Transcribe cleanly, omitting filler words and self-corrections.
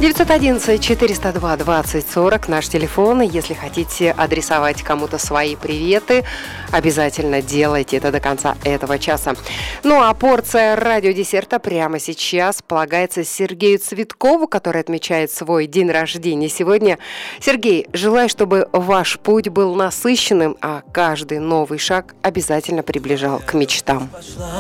911-402-2040 наш телефон. Если хотите адресовать кому-то свои приветы, обязательно делайте это до конца этого часа. Ну а порция радиодесерта прямо сейчас полагается Сергею Цветкову, который отмечает свой день рождения сегодня. Сергей, желаю, чтобы ваш путь был насыщенным, а каждый новый шаг обязательно приближал к мечтам.